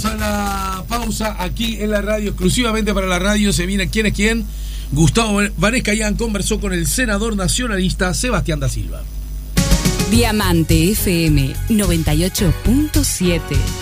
vamos a la pausa aquí en la radio, exclusivamente para la radio. Se viene ¿Quién es quién? Gustavo Vanescayán conversó con el senador nacionalista Sebastián da Silva. Diamante FM 98.7.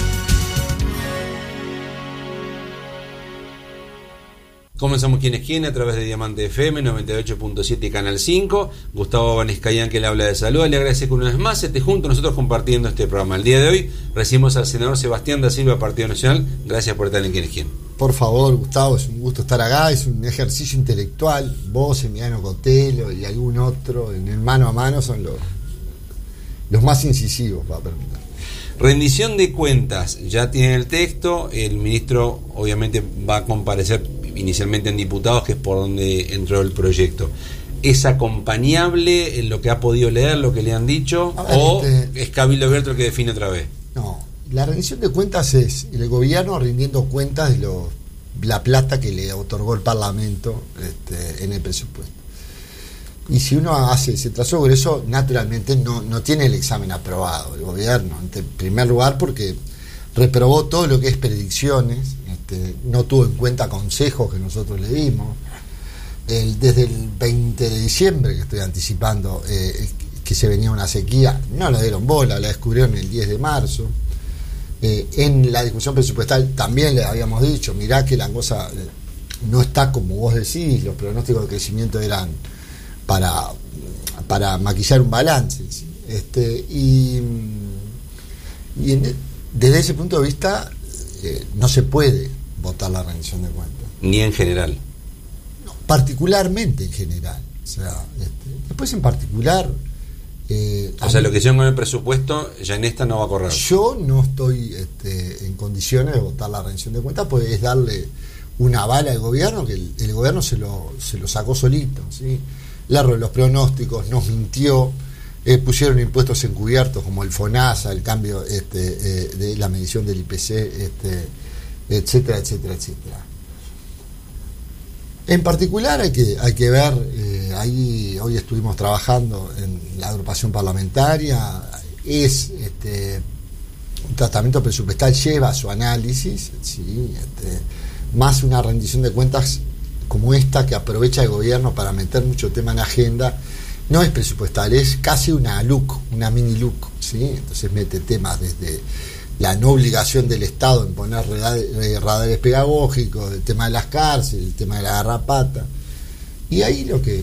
Comenzamos ¿Quién es quién? A través de Diamante FM 98.7 y Canal 5. Gustavo Vanescayán, que le habla de salud. Le agradezco una vez más esté junto a nosotros compartiendo este programa. El día de hoy recibimos al senador Sebastián da Silva, Partido Nacional. Gracias por estar en ¿Quién es quién? Por favor, Gustavo, es un gusto estar acá. Es un ejercicio intelectual. Vos, Emiliano Cotelo y algún otro en el mano a mano son los más incisivos para preguntar. Rendición de cuentas, ya tienen el texto. El ministro obviamente va a comparecer inicialmente en diputados, que es por donde entró el proyecto. ¿Es acompañable en lo que ha podido leer, lo que le han dicho, o es Cabildo Abierto el que define otra vez? No, la rendición de cuentas es el gobierno rindiendo cuentas de la plata que le otorgó el Parlamento en el presupuesto. Y si uno hace ese trazo sobre eso, naturalmente no tiene el examen aprobado el gobierno, en primer lugar porque reprobó todo lo que es predicciones, no tuvo en cuenta consejos que nosotros le dimos. Desde el 20 de diciembre, que estoy anticipando, que se venía una sequía, no la dieron bola, la descubrieron el 10 de marzo. En la discusión presupuestal también le habíamos dicho, mirá que la cosa no está como vos decís, los pronósticos de crecimiento eran para maquillar un balance, ¿sí? Desde ese punto de vista no se puede votar la rendición de cuentas. Ni en general. No, particularmente en general. O sea, después en particular... o sea, lo que hicieron con el presupuesto ya en esta no va a correr. Yo no estoy en condiciones de votar la rendición de cuentas, pues es darle una bala al gobierno, que el gobierno se lo sacó solito, ¿sí? Los pronósticos, nos mintió, pusieron impuestos encubiertos como el FONASA, el cambio de la medición del IPC, etcétera, etcétera, etcétera. En particular hay que ver, hoy estuvimos trabajando en la agrupación parlamentaria, un tratamiento presupuestal lleva su análisis, ¿sí? Más una rendición de cuentas como esta que aprovecha el gobierno para meter mucho tema en la agenda, no es presupuestal, es casi una mini LUC, ¿sí? Entonces mete temas desde la no obligación del Estado en poner radares pedagógicos, el tema de las cárceles, el tema de la garrapata. Y ahí lo que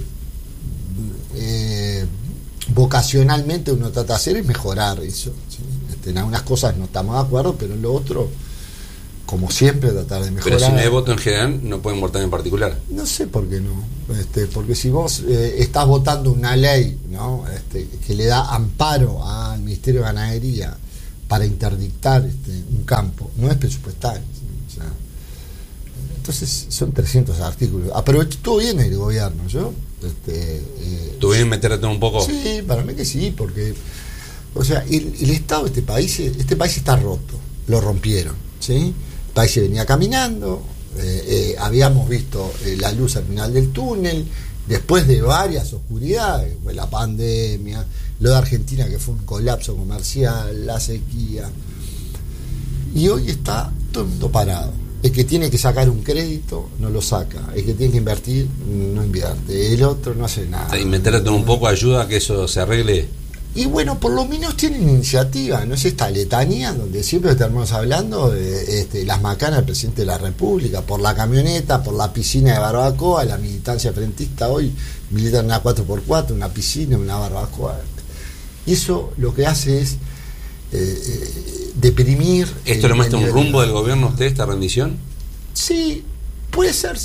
vocacionalmente uno trata de hacer es mejorar eso, ¿sí? En algunas cosas no estamos de acuerdo, pero en lo otro, como siempre, tratar de mejorar. Pero si no hay voto en general, no pueden votar en particular. No sé por qué no. Porque si vos estás votando una ley, ¿no? Que le da amparo al Ministerio de Ganadería para interdictar un campo, no es presupuestal, ¿sí? O sea, entonces son 300 artículos. Estuvo bien el gobierno, ¿yo? ¿Tú vienes a meterte un poco? Sí, para mí que sí, porque, o sea, el Estado de este país está roto, lo rompieron, ¿sí? El país se venía caminando, habíamos visto la luz al final del túnel, después de varias oscuridades, la pandemia, lo de Argentina que fue un colapso comercial, la sequía, y hoy está todo el mundo parado. El que tiene que sacar un crédito no lo saca, el que tiene que invertir no invierte, el otro no hace nada. ¿Y meterte un poco ayuda a que eso se arregle? Y bueno, por lo menos tienen iniciativa, no es esta letanía donde siempre estamos hablando de las macanas del presidente de la República, por la camioneta, por la piscina de barbacoa, la militancia frentista hoy milita en una 4x4, una piscina, una barbacoa. Y eso lo que hace es deprimir. ¿Esto le muestra un rumbo del gobierno a usted, esta rendición? Sí, puede ser.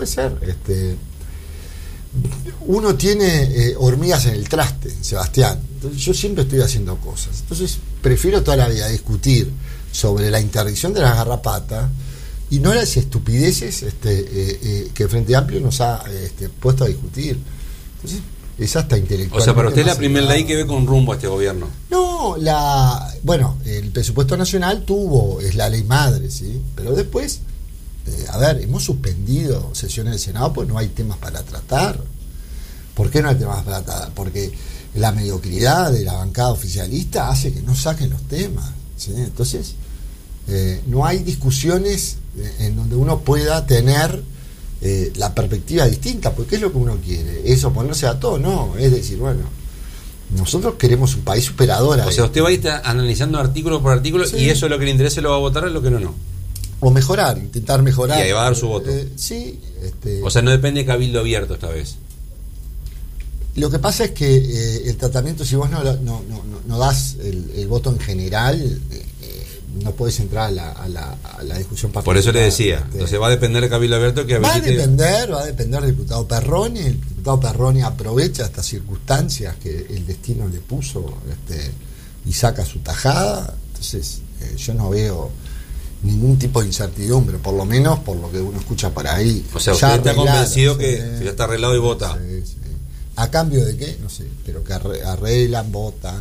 Uno tiene hormigas en el traste, Sebastián. Entonces, yo siempre estoy haciendo cosas. Entonces, prefiero toda la vida discutir sobre la interdicción de las garrapatas y no las estupideces que el Frente Amplio nos ha puesto a discutir. Entonces, es hasta intelectual. O sea, para usted es la primera ley que ve con rumbo a este gobierno. No, el presupuesto nacional es la ley madre, ¿sí? Pero después, hemos suspendido sesiones del Senado pues no hay temas para tratar. ¿Por qué no hay temas para tratar? Porque la mediocridad de la bancada oficialista hace que no saquen los temas, ¿sí? Entonces, No hay discusiones en donde uno pueda tener la perspectiva distinta, porque es lo que uno quiere, es oponerse a todo, no, es decir, bueno, nosotros queremos un país superador. O sea, usted va a estar analizando artículo por artículo, sí, y eso es lo que le interesa, lo va a votar, es lo que no. O mejorar, intentar mejorar. Y ahí va a dar su voto. Sí. O sea, no depende de cabildo abierto esta vez. Lo que pasa es que el tratamiento, si vos no das el voto en general, no podés entrar a la discusión particular. Por eso le decía, entonces va a depender de cabildo abierto que habilite. Va a depender del diputado Perroni. El diputado Perroni aprovecha estas circunstancias que el destino le puso y saca su tajada. Entonces yo no veo ningún tipo de incertidumbre, por lo menos por lo que uno escucha por ahí. O sea, usted está convencido que ya está arreglado y vota. Sí. ¿A cambio de qué? No sé, pero que arreglan, votan.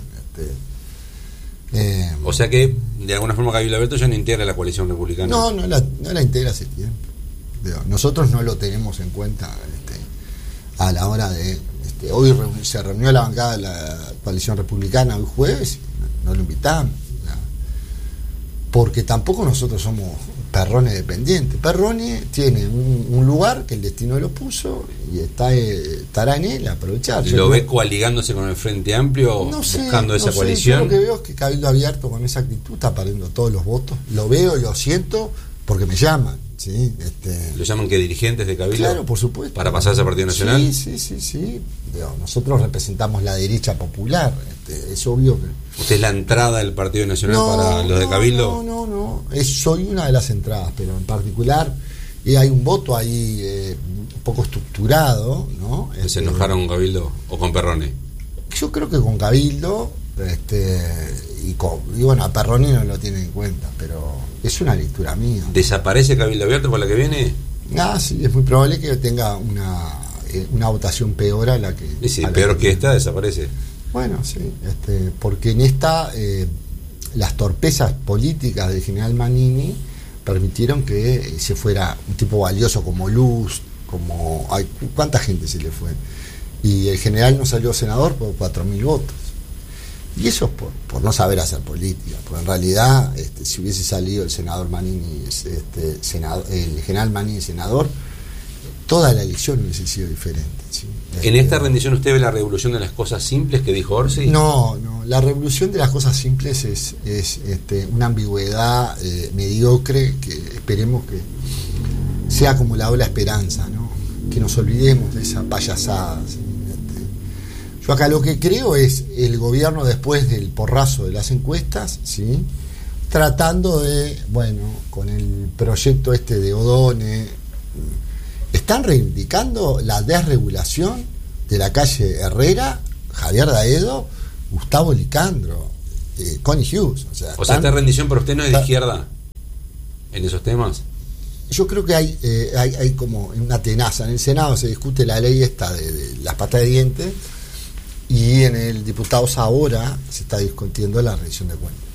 O sea que de alguna forma cabildo abierto ya no integra la coalición republicana. No la integra hace tiempo. Nosotros no lo tenemos en cuenta a la hora de... hoy se reunió la bancada de la coalición republicana, hoy jueves, no lo invitamos. Porque tampoco nosotros somos Perroni dependientes. Perroni tiene un lugar que el destino lo puso y estará en él a aprovechar. ¿Lo ve coaligándose con el Frente Amplio, buscando esa coalición? Yo lo que veo es que Cabildo Abierto con esa actitud está perdiendo todos los votos. Lo veo, lo siento, porque me llaman. ¿Sí? ¿Lo llaman que dirigentes de Cabildo? Claro, por supuesto. ¿Para pasarse a Partido Nacional? Sí. Nosotros representamos la derecha popular. Es obvio que... ¿Usted es la entrada del Partido Nacional para los de Cabildo? No. Soy una de las entradas, pero en particular hay un voto ahí un poco estructurado, ¿no? ¿Se enojaron con Cabildo o con Perroni? Yo creo que con Cabildo, y bueno, a Perroni no lo tienen en cuenta, pero es una lectura mía. ¿Desaparece Cabildo Abierto por la que viene? Sí, es muy probable que tenga una votación peor a la que... peor que esta, desaparece. Bueno, sí, porque en esta las torpezas políticas del general Manini permitieron que se fuera un tipo valioso como Luz, ¿cuánta gente se le fue? Y el general no salió senador por 4.000 votos. Y eso es por no saber hacer política, porque en realidad si hubiese salido el senador Manini, el general Manini senador, toda la elección hubiese sido diferente. ¿Sí? ¿En esta rendición usted ve la revolución de las cosas simples que dijo Orsi? No, la revolución de las cosas simples es una ambigüedad mediocre que esperemos que sea como la ola esperanza, ¿no? Que nos olvidemos de esa payasada. ¿Sí? Yo acá lo que creo es el gobierno después del porrazo de las encuestas, ¿sí? Tratando de, con el proyecto de Odone, están reivindicando la desregulación de la calle Herrera, Javier Daedo, Gustavo Licandro, Connie Hughes. O sea, esta rendición para usted no es de izquierda en esos temas. Yo creo que hay como una tenaza. En el Senado se discute la ley esta de las patas de dientes y en el diputados ahora se está discutiendo la rendición de cuentas.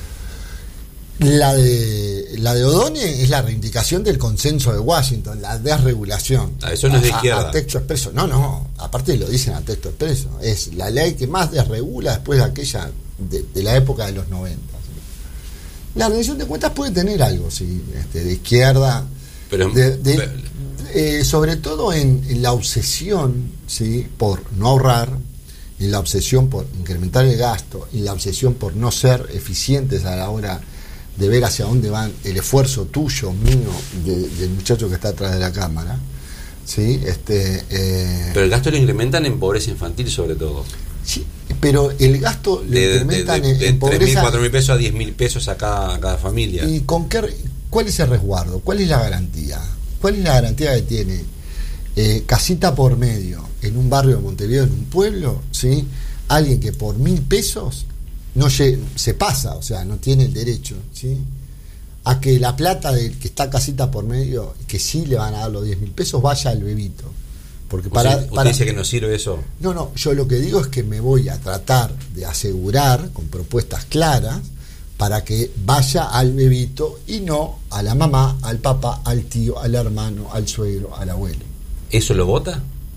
La de Odone es la reivindicación del consenso de Washington, la desregulación. Eso no es de izquierda. A texto expreso. No, aparte lo dicen a texto expreso. Es la ley que más desregula después de aquella de la época de los 90. ¿Sí? La rendición de cuentas puede tener algo, sí, de izquierda, pero sobre todo en la obsesión, sí, por no ahorrar, en la obsesión por incrementar el gasto, en la obsesión por no ser eficientes a la hora de ver hacia dónde van el esfuerzo tuyo, mío, del muchacho que está atrás de la cámara, ¿sí? Pero el gasto lo incrementan en pobreza infantil sobre todo. Sí, pero el gasto lo incrementan en pobreza... 3.000, 4.000 pesos a 10.000 pesos a cada familia. ¿Y cuál es el resguardo? ¿Cuál es la garantía? ¿Cuál es la garantía que tiene casita por medio en un barrio de Montevideo, en un pueblo, ¿sí? Alguien que por 1.000 pesos no se pasa, o sea, no tiene el derecho, ¿sí? A que la plata del que está casita por medio, que sí le van a dar los 10.000 pesos, vaya al bebito. Porque ¿Usted dice que no sirve eso? No, yo lo que digo es que me voy a tratar de asegurar con propuestas claras para que vaya al bebito y no a la mamá, al papá, al tío, al hermano, al suegro, al abuelo. ¿Eso lo vota?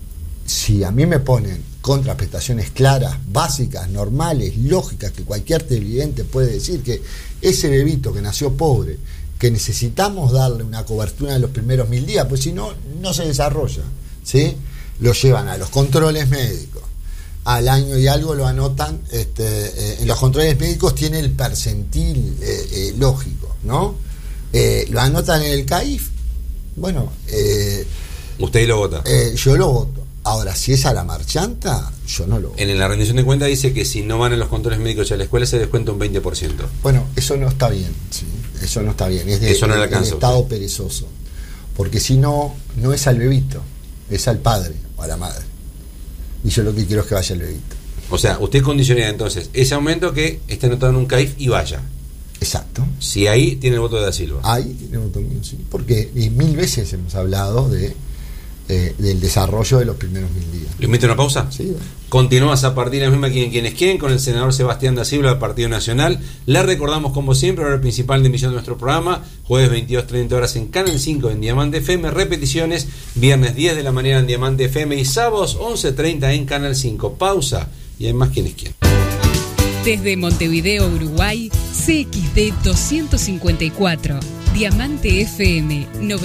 si a mí me ponen contraprestaciones claras, básicas, normales, lógicas, que cualquier televidente puede decir que ese bebito que nació pobre, que necesitamos darle una cobertura en los primeros 1000 días, pues si no, no se desarrolla, ¿sí? Lo llevan a los controles médicos, al año y algo lo anotan, en los controles médicos tiene el percentil lógico, ¿no? Lo anotan en el CAIF, bueno, usted lo vota. Yo lo voto. Ahora, si es a la marchanta, yo no lo voto. En la rendición de cuentas dice que si no van a los controles médicos y a la escuela se descuenta un 20%. Bueno, eso no está bien, ¿sí? Eso no está bien. Es de, eso no le alcanza del Estado perezoso. Porque si no, no es al bebito, es al padre o a la madre. Y yo lo que quiero es que vaya el bebito. O sea, usted condicionaría entonces ese aumento que esté anotado en un CAIF y vaya. Exacto. Si ahí tiene el voto de Da Silva. Ahí tiene el voto mío, sí. Porque 1000 veces hemos hablado del desarrollo de los primeros 1000 días. ¿Le invito a una pausa? Sí. Continuamos a partir de la misma quienes quieren con el senador Sebastián Da Silva del Partido Nacional. Le recordamos como siempre el principal de emisión de nuestro programa, jueves 22:30 horas en Canal 5 en Diamante FM, repeticiones viernes 10 de la mañana en Diamante FM y sábados 11:30 en Canal 5. Pausa y hay más quienes quieren. Desde Montevideo, Uruguay, CXD 254, Diamante FM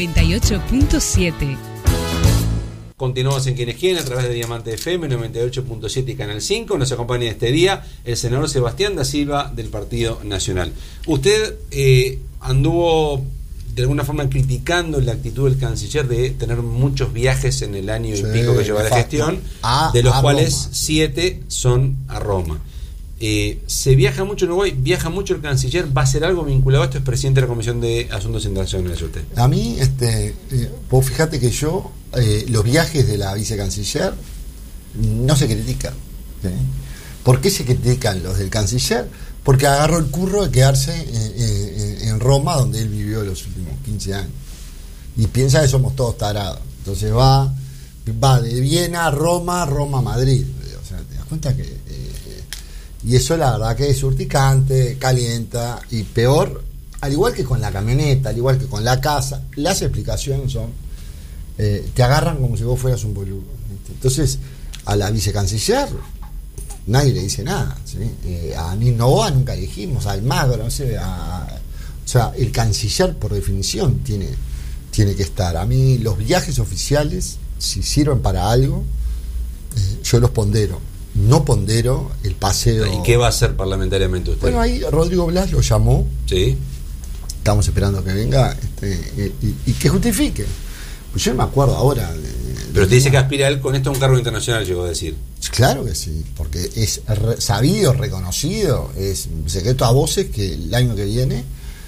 98.7. Continuamos en Quienes Quieren a través de Diamante FM 98.7 y Canal 5. Nos acompaña este día el senador Sebastián Da Silva del Partido Nacional. Usted anduvo de alguna forma criticando la actitud del canciller de tener muchos viajes en el año y pico que lleva la gestión, de los cuales Roma. 7 son a Roma. Se viaja mucho en Uruguay, viaja mucho el canciller, ¿va a hacer algo vinculado a esto? Es presidente de la Comisión de Asuntos Internacionales usted. A mí, vos fíjate que yo, los viajes de la vicecanciller no se critican, ¿sí? ¿Por qué se critican los del canciller? Porque agarró el curro de quedarse en Roma, donde él vivió los últimos 15 años, y piensa que somos todos tarados. Entonces va de Viena a Roma, Roma a Madrid. O sea, te das cuenta que y eso la verdad que es urticante, calienta y peor, al igual que con la camioneta, al igual que con la casa, las explicaciones son, te agarran como si vos fueras un boludo. Entonces, a la vicecanciller nadie le dice nada, ¿sí? A Novoa nunca le dijimos, a Almagro, no sé, o sea, el canciller por definición tiene que estar. A mí los viajes oficiales, si sirven para algo, yo los pondero. No pondero el paseo. ¿Y qué va a hacer parlamentariamente usted? Bueno, ahí Rodrigo Blas lo llamó. Sí. Estamos esperando que venga y que justifique. Pues yo no me acuerdo ahora. Pero usted dice que aspira él con esto a un cargo internacional, llegó a decir. Claro que sí, porque es sabido, reconocido, es secreto a voces que el año que viene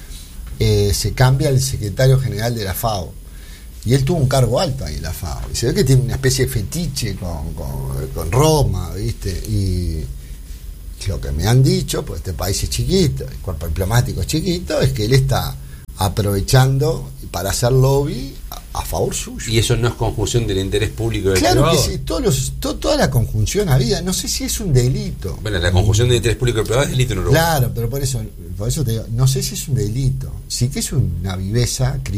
se cambia el secretario general de la FAO. Y él tuvo un cargo alto ahí en la FAO. Y se ve que tiene una especie de fetiche con Roma, ¿viste? Y lo que me han dicho, pues este país es chiquito, el cuerpo diplomático es chiquito, es que él está aprovechando para hacer lobby a favor suyo. ¿Y eso no es conjunción del interés público del privado? Claro que sí, toda la conjunción había. No sé si es un delito. Bueno, la conjunción del interés público del privado es delito en Uruguay. Claro, pero por eso te digo, no sé si es un delito. Sí que es una viveza